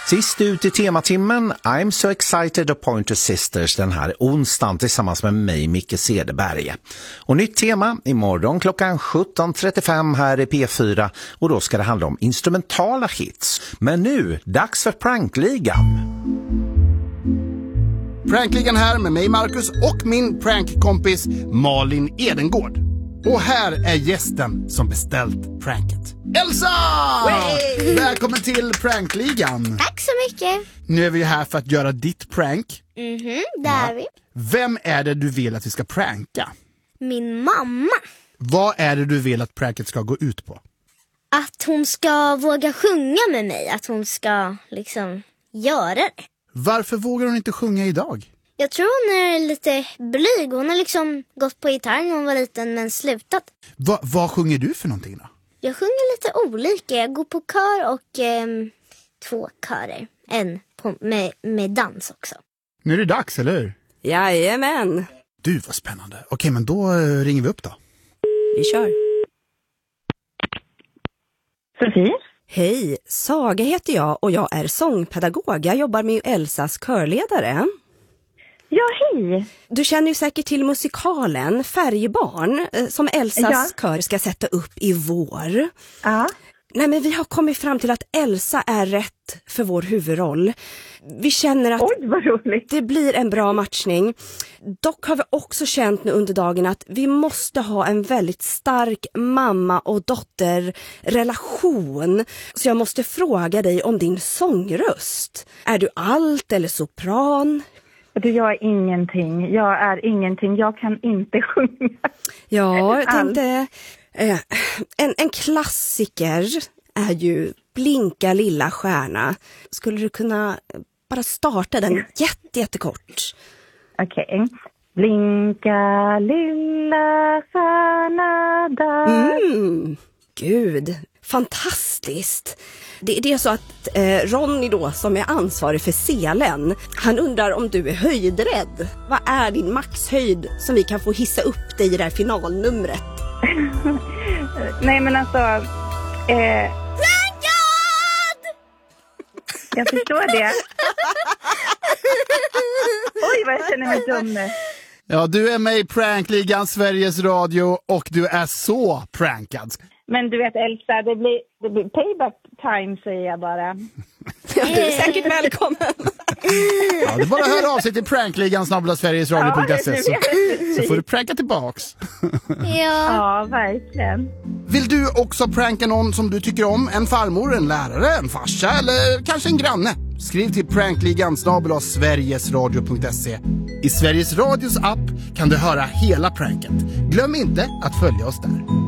Sist ut i tematimmen, I'm so excited of Pointer Sisters den här onsdagen tillsammans med mig, Micke Cederberg. Och nytt tema imorgon klockan 17.35 här i P4 och då ska det handla om instrumentala hits. Men nu, dags för Prankligan. Prankligan här med mig Marcus och min prankkompis Malin Edengård. Och här är gästen som beställt pranket. Elsa! Way! Välkommen till Prankligan. Tack så mycket. Nu är vi här för att göra ditt prank. Det är vi. Vem är det du vill att vi ska pranka? Min mamma. Vad är det du vill att pranket ska gå ut på? Att hon ska våga sjunga med mig. Att hon ska liksom göra det. Varför vågar hon inte sjunga idag? Jag tror hon är lite blyg. Hon har liksom gått på gitarr när hon var liten men slutat. Vad sjunger du för någonting då? Jag sjunger lite olika. Jag går på kör och 2 körer. En med dans också. Nu är det dags, eller hur? Jajamän. Du, vad spännande. Okej, men då ringer vi upp då. Vi kör. Sofie? Hej, Saga heter jag och jag är sångpedagog. Jag jobbar med Elsas körledare. Ja, hej. Du känner ju säkert till musikalen Färgbarn som Elsas kör ska sätta upp i vår. Ja. Nej, men vi har kommit fram till att Elsa är rätt för vår huvudroll. Vi känner att vad roligt. det blir en bra matchning. Dock har vi också känt nu under dagen att vi måste ha en väldigt stark mamma- och dotterrelation. Så jag måste fråga dig om din sångröst. Är du alt eller sopran? Jag är ingenting. Jag är ingenting. Jag kan inte sjunga. Ja, jag tänkte... En klassiker är ju Blinka lilla stjärna. Skulle du kunna bara starta den jättekort? Okej. Blinka lilla stjärna där. Gud, fantastiskt. Det är så att Ronny då, som är ansvarig för scenen, han undrar om du är höjdrädd. Vad är din maxhöjd som vi kan få hissa upp dig i det här finalnumret? Nej, men alltså... Jag förstår det. Oj, vad jag känner mig dum. Ja, du är med i Prankligan Sveriges Radio och du är så prankad. Men du vet, Elsa, det blir payback time, säger jag bara. Ja, du är säkert välkommen. Ja, det är bara att höra av sig till prankligan@sverigesradio.se så får du pranka tillbaks. Ja, verkligen. Vill du också pranka någon som du tycker om? En farmor, en lärare, en farsa eller kanske en granne? Skriv till prankligan@sverigesradio.se. I Sveriges Radios app kan du höra hela pranket. Glöm inte att följa oss där.